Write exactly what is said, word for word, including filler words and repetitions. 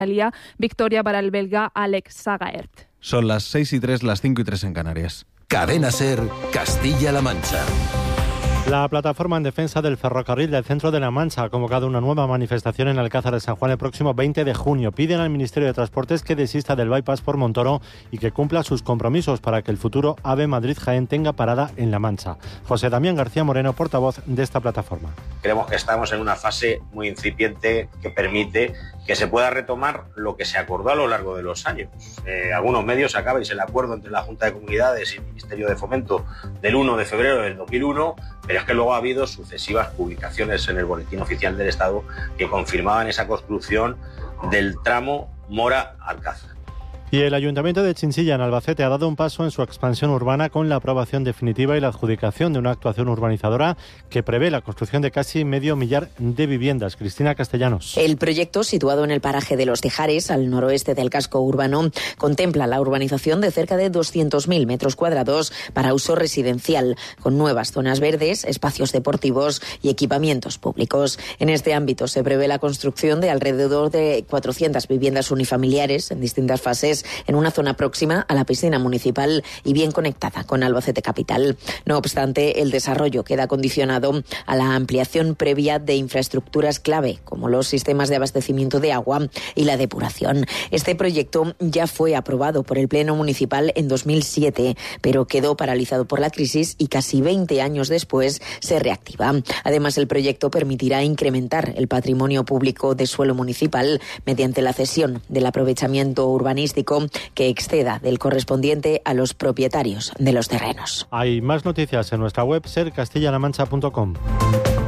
victoria para el belga Alex Sagaert. Son las seis y tres, las cinco y tres en Canarias. Cadena SER, Castilla-La Mancha. La plataforma en defensa del ferrocarril del centro de La Mancha ha convocado una nueva manifestación en Alcázar de San Juan el próximo veinte de junio. Piden al Ministerio de Transportes que desista del bypass por Montoro y que cumpla sus compromisos para que el futuro AVE Madrid-Jaén tenga parada en La Mancha. José Damián García Moreno, portavoz de esta plataforma. Creemos que estamos en una fase muy incipiente que permite que se pueda retomar lo que se acordó a lo largo de los años. Eh, algunos medios sacabais el acuerdo entre la Junta de Comunidades y el Ministerio de Fomento del uno de febrero del dos mil uno, pero es que luego ha habido sucesivas publicaciones en el Boletín Oficial del Estado que confirmaban esa construcción del tramo Mora-Alcázar. Y el Ayuntamiento de Chinchilla, en Albacete, ha dado un paso en su expansión urbana con la aprobación definitiva y la adjudicación de una actuación urbanizadora que prevé la construcción de casi medio millar de viviendas. Cristina Castellanos. El proyecto, situado en el paraje de Los Tejares, al noroeste del casco urbano, contempla la urbanización de cerca de doscientos mil metros cuadrados para uso residencial, con nuevas zonas verdes, espacios deportivos y equipamientos públicos. En este ámbito se prevé la construcción de alrededor de cuatrocientas viviendas unifamiliares en distintas fases en una zona próxima a la piscina municipal y bien conectada con Albacete capital. No obstante, el desarrollo queda condicionado a la ampliación previa de infraestructuras clave, como los sistemas de abastecimiento de agua y la depuración. Este proyecto ya fue aprobado por el Pleno Municipal en dos mil siete, pero quedó paralizado por la crisis y casi veinte años después se reactiva. Además, el proyecto permitirá incrementar el patrimonio público de suelo municipal mediante la cesión del aprovechamiento urbanístico que exceda del correspondiente a los propietarios de los terrenos. Hay más noticias en nuestra web ser castilla la mancha punto com.